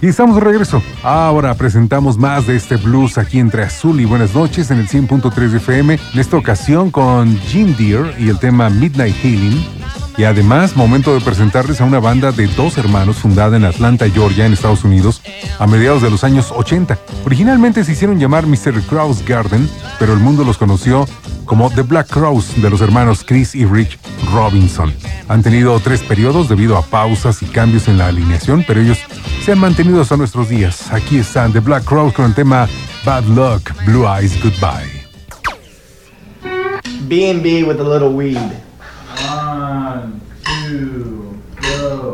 Y estamos de regreso. Ahora presentamos más de este blues aquí entre Azul y Buenas Noches en el 100.3 de FM. En esta ocasión con Jim Deere y el tema Midnight Healing. Y además, momento de presentarles a una banda de dos hermanos fundada en Atlanta, Georgia, en Estados Unidos, a mediados de los años 80. Originalmente se hicieron llamar Mr. Crows Garden, pero el mundo los conoció como The Black Crowes, de los hermanos Chris y Rich Robinson. Han tenido 3 periodos debido a pausas y cambios en la alineación, pero ellos se han mantenido hasta nuestros días. Aquí están The Black Crowes con el tema Bad Luck, Blue Eyes Goodbye. B&B with a little weed.